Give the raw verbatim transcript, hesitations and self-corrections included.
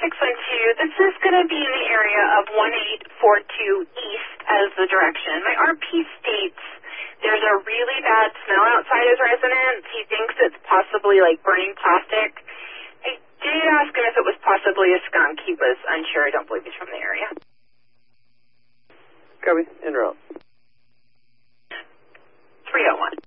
six one two, this is going to be in the area of one eight four two east as the direction. My R P states there's a really bad smell outside his residence. He thinks it's possibly like burning plastic. I did ask him if it was possibly a skunk. He was unsure. I don't believe he's from the area. Copy. En route. three oh one.